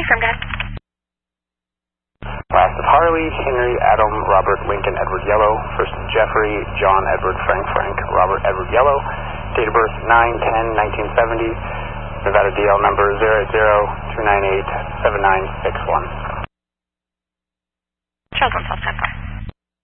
from Dad. Last of Harley, Henry, Adam, Robert, Lincoln, Edward, Yellow. First Jeffrey, John, Edward, Frank, Robert, Edward, Yellow. Date of birth 9/10/1970. Nevada DL number 080-298-7961. Charles 112, 10-4.